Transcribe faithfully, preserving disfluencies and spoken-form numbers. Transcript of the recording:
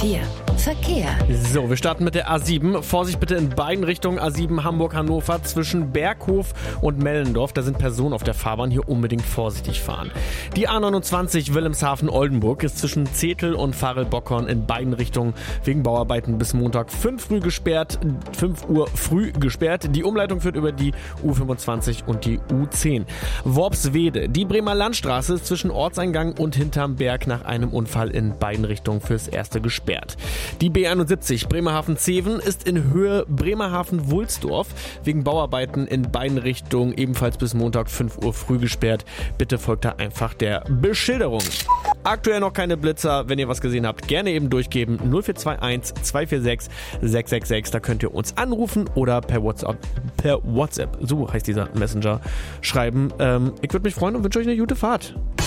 vier. Verkehr. So, wir starten mit der A sieben. Vorsicht bitte in beiden Richtungen. A sieben Hamburg-Hannover zwischen Berghof und Mellendorf. Da sind Personen auf der Fahrbahn. Hier unbedingt vorsichtig fahren. Die A neunundzwanzig Wilhelmshaven-Oldenburg ist zwischen Zetel und Farel-Bockhorn in beiden Richtungen wegen Bauarbeiten bis Montag fünf früh gesperrt. fünf Uhr früh gesperrt. Die Umleitung führt über die U fünfundzwanzig und die U zehn. Worpswede. Die Bremer Landstraße ist zwischen Ortseingang und hinterm Berg nach einem Unfall in beiden Richtungen fürs Erste gesperrt. Die B einundsiebzig Bremerhaven-Zeven ist in Höhe Bremerhaven-Wulsdorf wegen Bauarbeiten in beiden Richtungen ebenfalls bis Montag fünf Uhr früh gesperrt. Bitte folgt da einfach der Beschilderung. Aktuell noch keine Blitzer. Wenn ihr was gesehen habt, gerne eben durchgeben. null vier zwei eins zwei vier sechs sechs sechs sechs. Da könnt ihr uns anrufen oder per WhatsApp, per WhatsApp, so heißt dieser Messenger, schreiben. Ähm, ich würde mich freuen und wünsche euch eine gute Fahrt.